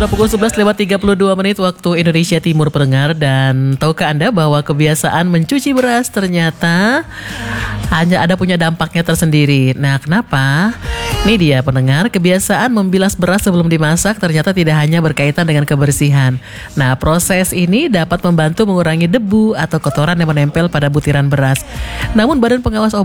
sudah pukul 11:32 waktu Indonesia Timur pendengar. Dan tahukah Anda bahwa kebiasaan mencuci beras ternyata hanya ada punya dampaknya tersendiri. Nah, kenapa? Ini dia pendengar, kebiasaan membilas beras sebelum dimasak ternyata tidak hanya berkaitan dengan kebersihan. Nah, proses ini dapat membantu mengurangi debu atau kotoran yang menempel pada butiran beras. Namun Badan Pengawas